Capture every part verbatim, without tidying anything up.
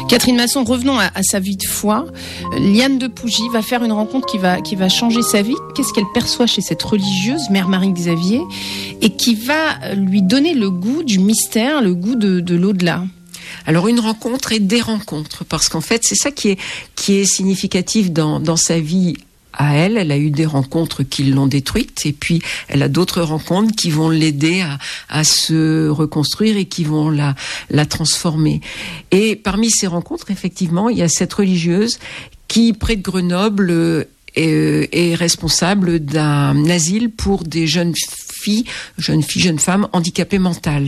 Catherine Masson, revenons à, à sa vie de foi. Liane de Pougy va faire une rencontre qui va, qui va changer sa vie. Qu'est-ce qu'elle perçoit chez cette religieuse, Mère Marie-Xavier, et qui va lui donner le goût du mystère, le goût de, de l'au-delà? Alors une rencontre et des rencontres, parce qu'en fait c'est ça qui est, qui est significatif dans, dans sa vie à elle. Elle a eu des rencontres qui l'ont détruite, et puis elle a d'autres rencontres qui vont l'aider à, à se reconstruire et qui vont la, la transformer. Et parmi ces rencontres, effectivement, il y a cette religieuse qui, près de Grenoble, est, est responsable d'un asile pour des jeunes filles, jeunes filles, jeunes femmes handicapées mentales.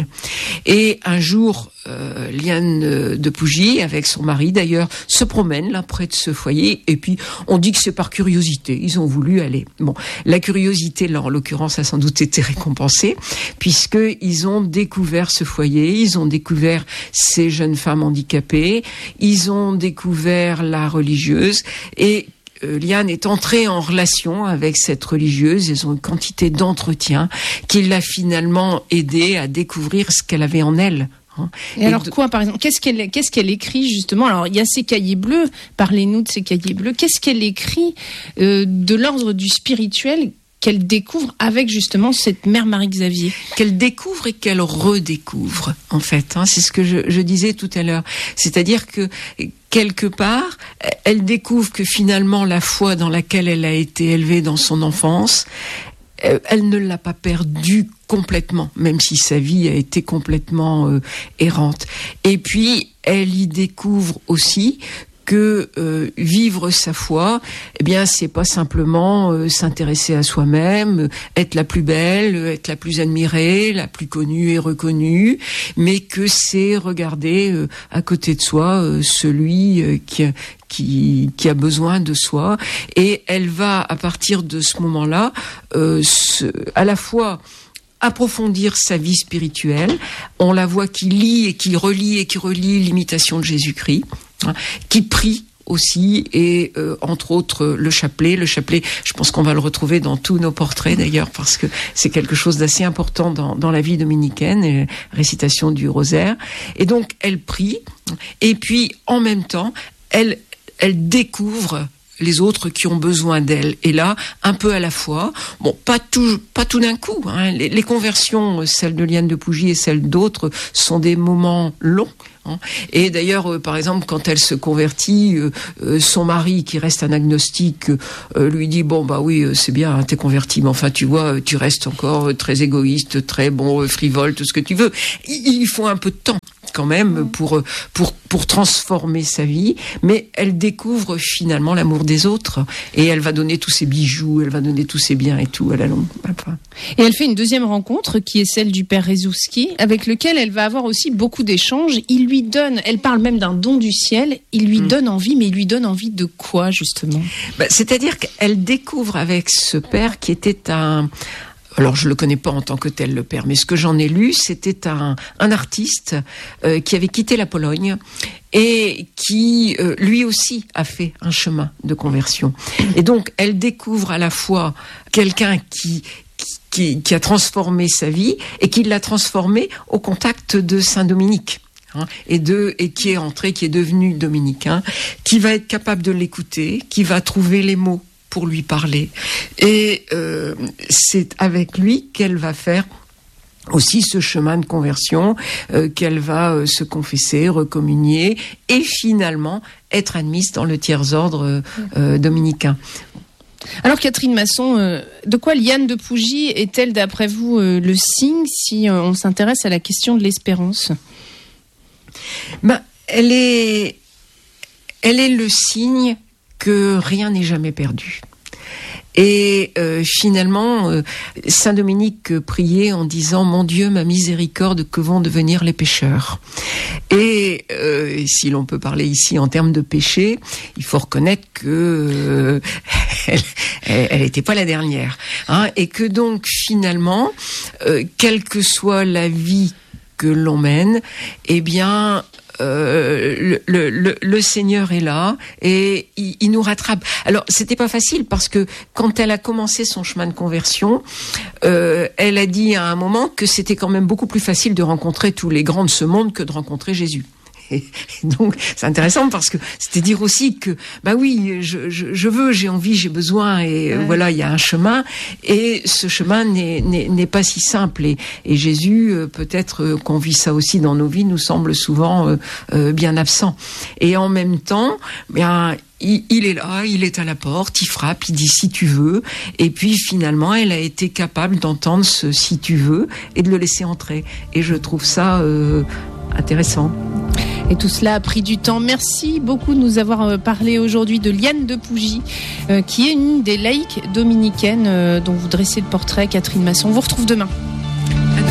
Et un jour, euh, Liane de Pougy, avec son mari d'ailleurs, se promène là près de ce foyer, et puis on dit que c'est par curiosité, ils ont voulu aller. Bon, la curiosité, là en l'occurrence, a sans doute été récompensée, puisque ils ont découvert ce foyer, ils ont découvert ces jeunes femmes handicapées, ils ont découvert la religieuse, et Euh, Liane est entrée en relation avec cette religieuse. Ils ont une quantité d'entretien qui l'a finalement aidée à découvrir ce qu'elle avait en elle. Hein. Et, et alors de... quoi, par exemple, qu'est-ce qu'elle, qu'est-ce qu'elle écrit justement? Alors il y a ces cahiers bleus. Parlez-nous de ces cahiers bleus. Qu'est-ce qu'elle écrit euh, de l'ordre du spirituel qu'elle découvre avec justement cette Mère Marie-Xavier? Qu'elle découvre et qu'elle redécouvre, en fait. Hein, c'est ce que je, je disais tout à l'heure. C'est-à-dire que quelque part, elle découvre que finalement la foi dans laquelle elle a été élevée dans son enfance, elle ne l'a pas perdue complètement, même si sa vie a été complètement euh, errante. Et puis, elle y découvre aussi que euh, vivre sa foi, eh bien, c'est pas simplement euh, s'intéresser à soi-même, euh, être la plus belle, euh, être la plus admirée, la plus connue et reconnue, mais que c'est regarder euh, à côté de soi euh, celui euh, qui qui qui a besoin de soi. Et elle va, à partir de ce moment-là, euh, se, à la fois approfondir sa vie spirituelle. On la voit qui lit et qui relit et qui relit l'imitation de Jésus-Christ, hein, qui prie aussi, et euh, entre autres le chapelet. Le chapelet, je pense qu'on va le retrouver dans tous nos portraits d'ailleurs, parce que c'est quelque chose d'assez important dans, dans la vie dominicaine, et la récitation du rosaire. Et donc elle prie, et puis en même temps, elle, elle découvre les autres qui ont besoin d'elle. Et là, un peu à la fois, bon, pas tout, pas tout d'un coup, hein. Les, les conversions, celles de Liane de Pougy et celles d'autres, sont des moments longs. Hein. Et d'ailleurs, euh, par exemple, quand elle se convertit, euh, euh, son mari, qui reste un agnostique, euh, lui dit, bon, bah oui, euh, c'est bien, hein, t'es converti, mais enfin, tu vois, tu restes encore euh, très égoïste, très bon, euh, frivole, tout ce que tu veux. Il, il faut un peu de temps quand même pour pour pour transformer sa vie, mais elle découvre finalement l'amour des autres, et elle va donner tous ses bijoux, elle va donner tous ses biens et tout à la longue. Et elle fait une deuxième rencontre qui est celle du père Rezouski, avec lequel elle va avoir aussi beaucoup d'échanges. Il lui donne, elle parle même d'un don du ciel, il lui mmh. donne envie, mais il lui donne envie de quoi justement? Bah, c'est-à-dire qu'elle découvre avec ce père qui était un Alors, je le connais pas en tant que tel, le père, mais ce que j'en ai lu, c'était un, un artiste euh, qui avait quitté la Pologne et qui, euh, lui aussi, a fait un chemin de conversion. Et donc, elle découvre à la fois quelqu'un qui, qui, qui a transformé sa vie et qui l'a transformé au contact de Saint-Dominique. Hein, et, de, et qui est entré, qui est devenu dominicain, qui va être capable de l'écouter, qui va trouver les mots pour lui parler. Et euh, c'est avec lui qu'elle va faire aussi ce chemin de conversion, euh, qu'elle va euh, se confesser, recommunier, et finalement être admise dans le tiers-ordre euh, dominicain. Alors Catherine Masson, euh, de quoi Liane de Pougy est-elle d'après vous euh, le signe, si euh, on s'intéresse à la question de l'espérance? Ben, elle est, elle est le signe que rien n'est jamais perdu. Et euh, finalement, euh, Saint Dominique priait en disant « Mon Dieu, ma miséricorde, que vont devenir les pécheurs ?» Et euh, si l'on peut parler ici en termes de péché, il faut reconnaître que euh, elle n'était pas la dernière, hein, et que donc finalement, euh, quelle que soit la vie que l'on mène, eh bien, Euh, le, le, le Seigneur est là et il, il nous rattrape. Alors, c'était pas facile parce que quand elle a commencé son chemin de conversion, euh, elle a dit à un moment que c'était quand même beaucoup plus facile de rencontrer tous les grands de ce monde que de rencontrer Jésus. Et donc, c'est intéressant parce que c'était dire aussi que, bah oui, je, je, je veux, j'ai envie, j'ai besoin, et ouais. voilà, il y a un chemin, et ce chemin n'est, n'est, n'est pas si simple. Et, et Jésus, peut-être qu'on vit ça aussi dans nos vies, nous semble souvent euh, euh, bien absent. Et en même temps, bien, il, il est là, il est à la porte, il frappe, il dit si tu veux, et puis finalement, elle a été capable d'entendre ce si tu veux et de le laisser entrer. Et je trouve ça euh, intéressant. Et tout cela a pris du temps. Merci beaucoup de nous avoir parlé aujourd'hui de Liane de Pougy, euh, qui est une des laïques dominicaines euh, dont vous dressez le portrait, Catherine Masson. On vous retrouve demain.